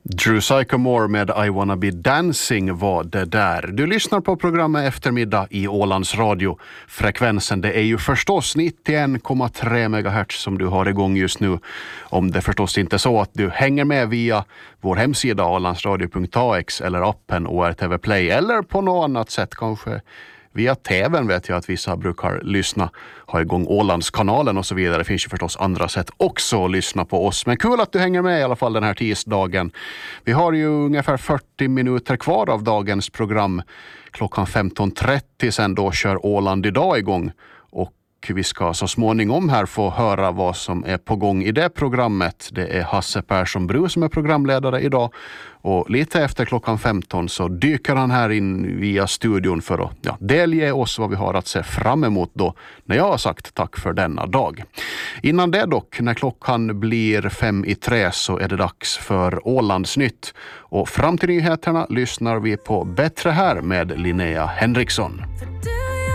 Drew Sycamore med I wanna be dancing var det där. Du lyssnar på programmet Eftermiddag i Ålands Radio. Frekvensen det är ju förstås 91,3 MHz som du har igång just nu. Om det förstås inte är så att du hänger med via vår hemsida ålandsradio.ax eller appen ORTV Play eller på något annat sätt kanske. Via tvn vet jag att vissa brukar lyssna, ha igång Ålandskanalen och så vidare. Det finns ju förstås andra sätt också att lyssna på oss. Men kul att du hänger med i alla fall den här tisdagen. Vi har ju ungefär 40 minuter kvar av dagens program. Klockan 15.30 sen då kör Åland idag igång. Och vi ska så småningom här få höra vad som är på gång i det programmet. Det är Hasse Persson Bru som är programledare idag. Och lite efter klockan 15 så dyker han här in via studion för att delge oss vad vi har att se fram emot då när jag har sagt tack för denna dag. Innan det dock, när klockan blir 5:03 så är det dags för Ålandsnytt. Och fram till nyheterna lyssnar vi på Bättre här med Linnea Henriksson.